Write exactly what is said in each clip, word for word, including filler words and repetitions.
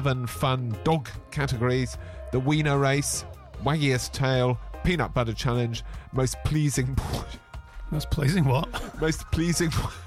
Seven fun dog categories: the Wiener Race, Waggiest Tail, Peanut Butter Challenge, Most Pleasing... Most pleasing what? Most Pleasing...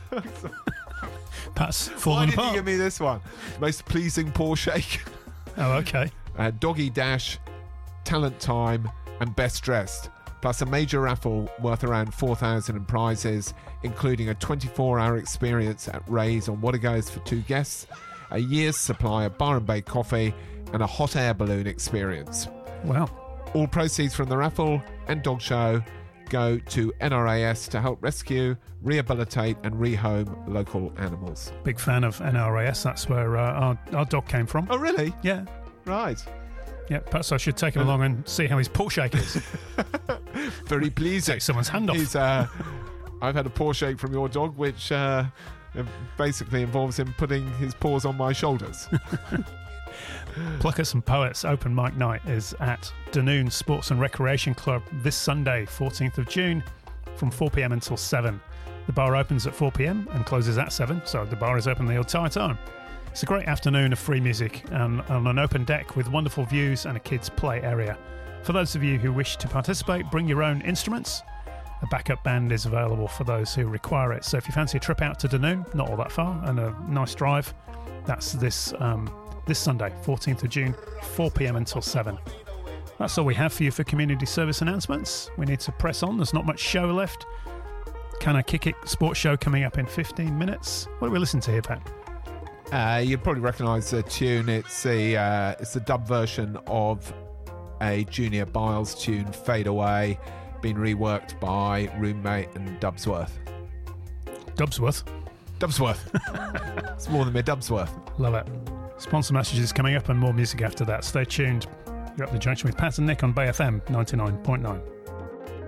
Pat's Why falling did you apart. give me this one? Most Pleasing Paw Shake. Oh, okay. Uh, Doggy Dash, Talent Time, and Best Dressed. Plus a major raffle worth around four thousand in prizes, including a twenty-four hour experience at Ray's on What A Goes for two guests, a year's supply of bar and bake coffee, and a hot air balloon experience. Wow. All proceeds from the raffle and dog show go to N R A S to help rescue, rehabilitate and rehome local animals. Big fan of N R A S. That's where uh, our, our dog came from. Oh, really? Yeah. Right. Yeah, perhaps I should take him along and see how his paw shake is. Very pleasing. Take someone's hand off. He's, uh, I've had a paw shake from your dog, which uh, basically involves him putting his paws on my shoulders. Pluckers and Poets Open Mic Night is at Dunoon Sports and Recreation Club this Sunday, fourteenth of June, from four p.m. until seven. The bar opens at four p.m. and closes at seven, so the bar is open the entire time. It's a great afternoon of free music and on an open deck with wonderful views and a kids' play area. For those of you who wish to participate, bring your own instruments. A backup band is available for those who require it. So if you fancy a trip out to Dunoon, not all that far, and a nice drive, that's this um, this Sunday, fourteenth of June, four p.m. until seven. That's all we have for you for community service announcements. We need to press on. There's not much show left. Can I Kick It sports show coming up in fifteen minutes. What do we listen to here, Pat? Uh, you'd probably recognise the tune. It's the uh, it's the dub version of a Junior Biles tune, Fade Away, been reworked by Roommate and Dubsworth. Dubsworth? Dubsworth. It's more than mere Dubsworth. Love it. Sponsor messages coming up and more music after that. Stay tuned. You're up the junction with Pat and Nick on Bay F M ninety-nine point nine.